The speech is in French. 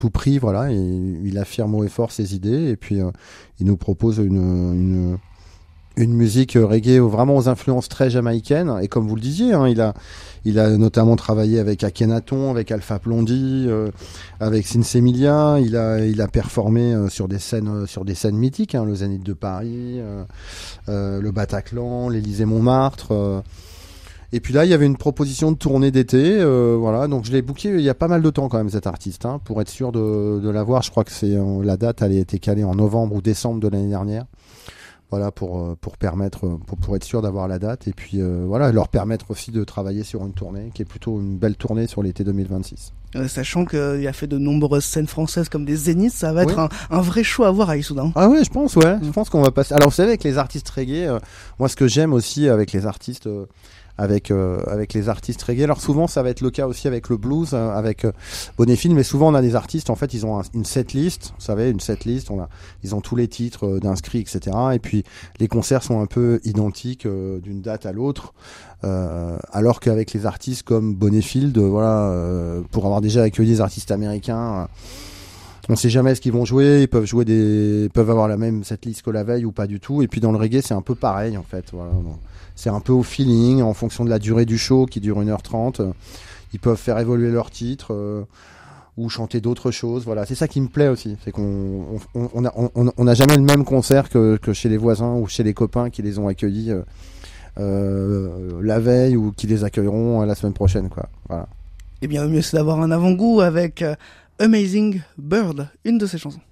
tout prix, voilà, et il affirme haut et fort ses idées, et puis il nous propose une musique reggae vraiment aux influences très jamaïcaines, et comme vous le disiez, hein, il a notamment travaillé avec Akhenaton, avec Alpha Blondy, avec Sinsemilia, il a performé sur des scènes mythiques, hein, le Zénith de Paris, le Bataclan, l'Élysée-Montmartre. Et puis là, il y avait une proposition de tournée d'été, voilà. Donc je l'ai booké il y a pas mal de temps quand même, cet artiste, hein, pour être sûr de l'avoir. Je crois que la date, elle a été calée en novembre ou décembre de l'année dernière. Voilà, pour être sûr d'avoir la date. Et puis voilà, leur permettre aussi de travailler sur une tournée qui est plutôt une belle tournée sur l'été 2026. Sachant qu'il a fait de nombreuses scènes françaises comme des zéniths, ça va être un vrai show à voir à Issoudun. Ah ouais, je pense, ouais. Je pense qu'on va passer. Alors vous savez, avec les artistes reggae, moi ce que j'aime aussi avec les artistes. Avec les artistes reggae. Alors souvent ça va être le cas aussi avec le blues, avec Bonnefil, mais souvent on a des artistes, en fait ils ont une setlist, vous savez, une setlist, ils ont tous les titres d'inscrits, etc. Et puis les concerts sont un peu identiques d'une date à l'autre, alors qu'avec les artistes comme Bonnefil, pour avoir déjà accueilli des artistes américains, on sait jamais ce qu'ils vont jouer, ils peuvent avoir la même setlist que la veille ou pas du tout. Et puis dans le reggae c'est un peu pareil en fait, voilà. Donc, c'est un peu au feeling, en fonction de la durée du show qui dure 1h30. Ils peuvent faire évoluer leurs titres ou chanter d'autres choses. Voilà, c'est ça qui me plaît aussi. C'est qu'on n'a jamais le même concert que chez les voisins ou chez les copains qui les ont accueillis la veille ou qui les accueilleront la semaine prochaine, quoi. Voilà. Eh bien, le mieux c'est d'avoir un avant-goût avec Amazing Bird, une de ses chansons.